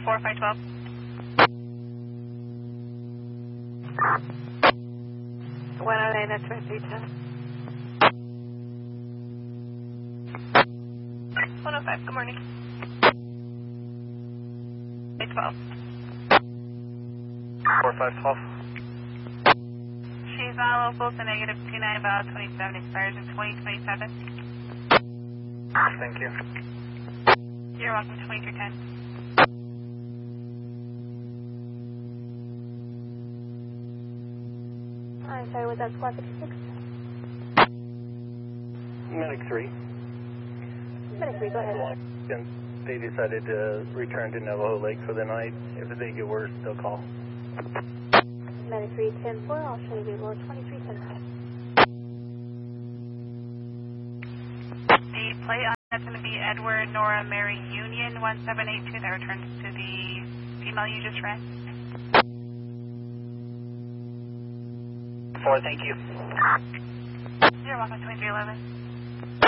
4512. 109, that's right, 310. 105, good morning. 812. 4512. She's on local to negative 29, about 27, expires in 2027. Thank you. You're welcome, 2310. I'm sorry, was that squad 56? Medic 3. Medic 3, go ahead. And they decided to return to Navajo Lake for the night. If they get worse, they'll call. Medic 3, 10-4, I'll show you Road 2310. The plate on that's going to be Edward Nora Mary Union 1782. That returns to the female you just ran. 4, thank you. You're welcome, 2311.